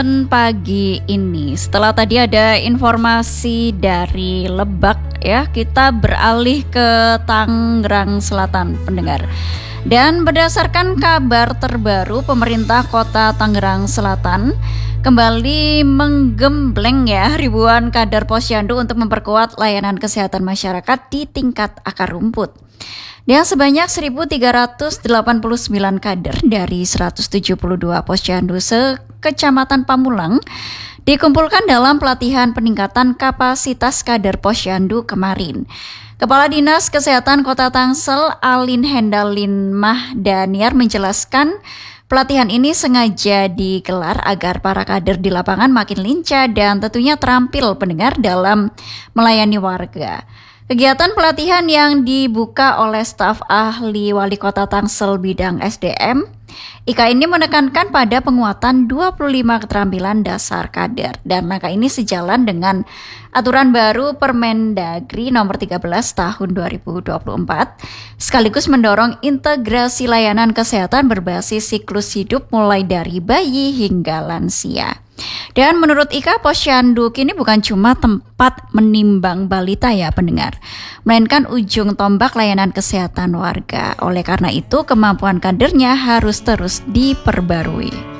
Pagi ini, setelah tadi ada informasi dari Lebak ya, kita beralih ke Tangerang Selatan, pendengar. Dan berdasarkan kabar terbaru, pemerintah Kota Tangerang Selatan kembali menggembleng ya ribuan kader Posyandu untuk memperkuat layanan kesehatan masyarakat di tingkat akar rumput. Dan sebanyak 1.389 kader dari 172 posyandu se-Kecamatan Pamulang dikumpulkan dalam pelatihan peningkatan kapasitas kader posyandu kemarin. Kepala Dinas Kesehatan Kota Tangsel, Alin Hendalin Mahdaniar menjelaskan pelatihan ini sengaja digelar agar para kader di lapangan makin lincah dan tentunya terampil pendengar dalam melayani warga. Kegiatan pelatihan yang dibuka oleh staf ahli Wali Kota Tangsel bidang SDM, IKA ini menekankan pada penguatan 25 keterampilan dasar kader. Dan langkah ini sejalan dengan aturan baru Permendagri nomor 13 tahun 2024, sekaligus mendorong integrasi layanan kesehatan berbasis siklus hidup mulai dari bayi hingga lansia. Dan menurut IKA, posyandu kini bukan cuma tempat menimbang balita ya pendengar, melainkan ujung tombak layanan kesehatan warga. Oleh karena itu, kemampuan kadernya harus terus diperbarui.